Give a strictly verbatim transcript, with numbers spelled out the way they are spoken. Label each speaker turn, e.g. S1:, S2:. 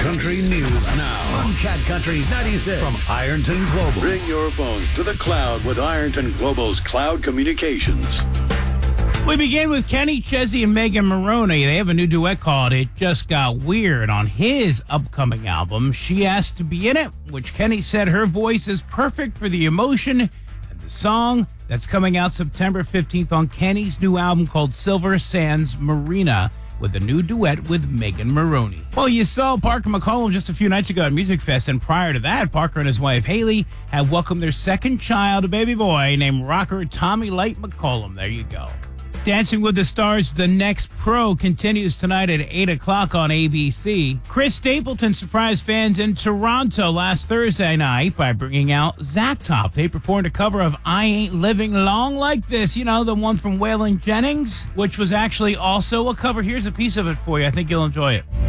S1: Country News Now on Cat Country ninety-six from Ironton Global. Bring your phones to the cloud with Ironton Global's Cloud Communications.
S2: We begin with Kenny Chesney and Megan Moroney. They have a new duet called It Just Got Weird on his upcoming album. She asked to be in it, which Kenny said her voice is perfect for the emotion and the song that's coming out September fifteenth on Kenny's new album called Silver Sands Marina, with a new duet with Megan Moroney. Well, you saw Parker McCollum just a few nights ago at Music Fest, and prior to that, Parker and his wife Haley have welcomed their second child, a baby boy named rocker Tommy Light McCollum. There you go. Dancing with the Stars, The Next Pro, continues tonight at eight o'clock on A B C. Chris Stapleton surprised fans in Toronto last Thursday night by bringing out Zack Top. They performed a cover of I Ain't Living Long Like This, you know, the one from Waylon Jennings, which was actually also a cover. Here's a piece of it for you. I think you'll enjoy it.